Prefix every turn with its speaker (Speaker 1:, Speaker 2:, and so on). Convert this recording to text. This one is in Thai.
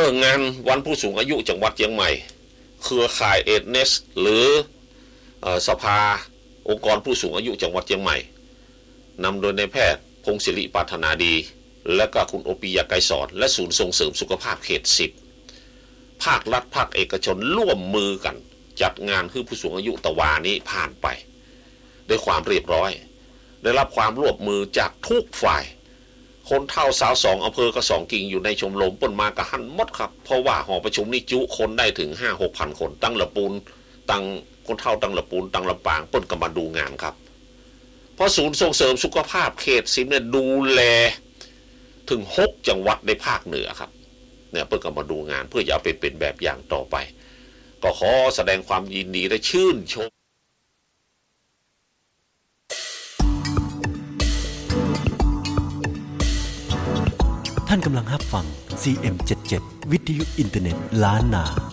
Speaker 1: งานวันผู้สูงอายุจังหวัดเชียงใหม่เครือข่ายเอดเนสหรือสภาองค์กรผู้สูงอายุจังหวัดเชียงใหม่นำโดยนายแพทย์พงศิริปรารถนาดีและก็คุณโอปิยะไกรสอนและศูนย์ส่งเสริมสุขภาพเขต10ภาครัฐภาคเอกชนร่วมมือกันจัดงานคือผู้สูงอายุตะวานี้ผ่านไปด้วยความเรียบร้อยได้รับความร่วมมือจากทุกฝ่ายคนเฒ่าสาว2อำเภอกระสองกิ่งอยู่ในชมรมป่นมากระหันหมดครับเพราะว่าหอประชุมนี้จุคนได้ถึง 5-6,000 คนตั้งละปูนตั้งคนเฒ่าตั้งละปูนตั้งลำปางป่นก็มาดูงานครับเพราะศูนย์ส่งเสริมสุขภาพเขต10เนี่ยดูแลถึง6จังหวัดในภาคเหนือครับเนี่ยเพิ่นก็มาดูงานเพื่อจะเอาไปเป็นแบบอย่างต่อไปก็ขอแสดงความยินดีและชื่นชม
Speaker 2: ท่านกำลังรับฟัง CM77 วิทยุอินเทอร์เน็ตล้านนา